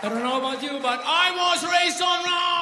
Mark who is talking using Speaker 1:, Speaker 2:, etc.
Speaker 1: I don't know about you, but I was raised on rock.